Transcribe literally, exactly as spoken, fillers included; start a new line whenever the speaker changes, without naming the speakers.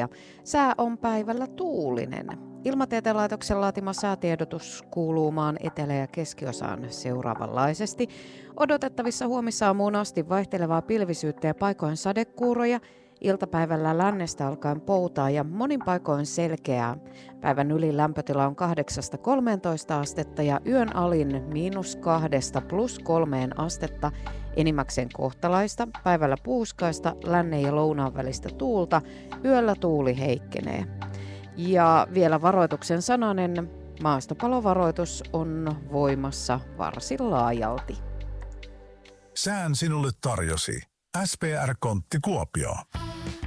ja sää on päivällä tuulinen. Ilmatieteen laitoksen laatima säätiedotus kuuluu maan etelä- ja keskiosaan seuraavanlaisesti. Odotettavissa huomisaamuun asti vaihtelevaa pilvisyyttä ja paikoin sadekuuroja. Iltapäivällä lännestä alkaen poutaa ja monin paikoin selkeää. Päivän ylin lämpötila on kahdeksasta kolmeentoista astetta ja yön alin miinus kahdesta plus kolmeen astetta. Enimmäkseen kohtalaista, päivällä puuskaista, lännen ja lounaan välistä tuulta, yöllä tuuli heikkenee. Ja vielä varoituksen sananen, maastopalovaroitus on voimassa varsin laajalti.
Sään sinulle tarjosi S P R Kontti Kuopio.